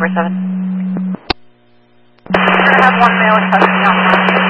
number 7. We're going to have one male touching on